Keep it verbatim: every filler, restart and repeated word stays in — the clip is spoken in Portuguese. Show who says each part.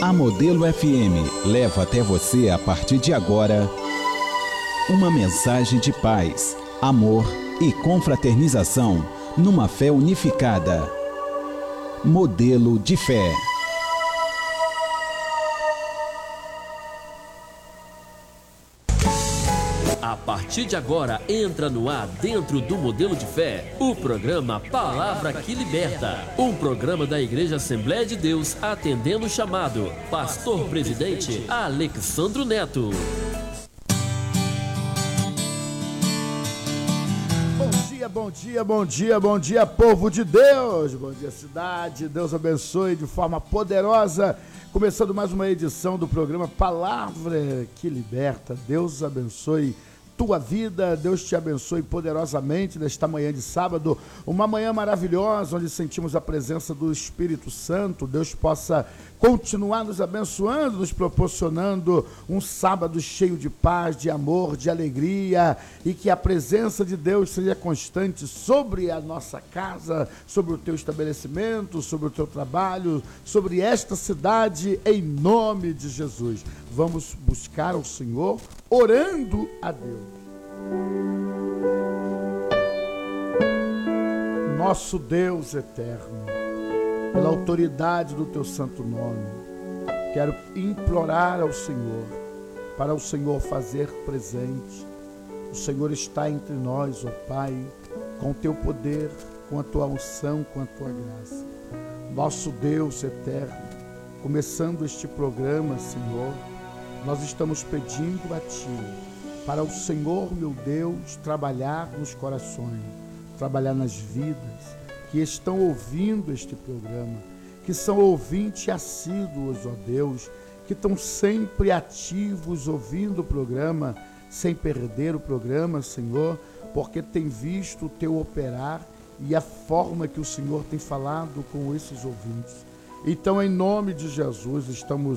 Speaker 1: A Modelo F M leva até você, a partir de agora, uma mensagem de paz, amor e confraternização numa fé unificada. Modelo de fé.
Speaker 2: A partir de agora, entra no ar, dentro do Modelo de Fé, o programa Palavra que Liberta. Um programa da Igreja Assembleia de Deus, atendendo o chamado. Pastor Presidente Alexandro Neto.
Speaker 3: Bom dia, bom dia, bom dia, bom dia, povo de Deus. Bom dia, cidade. Deus abençoe de forma poderosa. Começando mais uma edição do programa Palavra que Liberta. Deus abençoe tua vida, Deus te abençoe poderosamente nesta manhã de sábado, uma manhã maravilhosa, onde sentimos a presença do Espírito Santo. Deus possa continuar nos abençoando, nos proporcionando um sábado cheio de paz, de amor, de alegria, e que a presença de Deus seja constante sobre a nossa casa, sobre o teu estabelecimento, sobre o teu trabalho, sobre esta cidade, em nome de Jesus. Vamos buscar o Senhor orando a Deus. Nosso Deus eterno, pela autoridade do teu santo nome, quero implorar ao Senhor, para o Senhor fazer presente. O Senhor está entre nós, ó Pai, com o teu poder, com a tua unção, com a tua graça. Nosso Deus eterno, começando este programa, Senhor, nós estamos pedindo a Ti, para o Senhor, meu Deus, trabalhar nos corações, trabalhar nas vidas que estão ouvindo este programa, que são ouvintes assíduos, ó Deus, que estão sempre ativos ouvindo o programa, sem perder o programa, Senhor, porque tem visto o Teu operar e a forma que o Senhor tem falado com esses ouvintes. Então, em nome de Jesus, estamos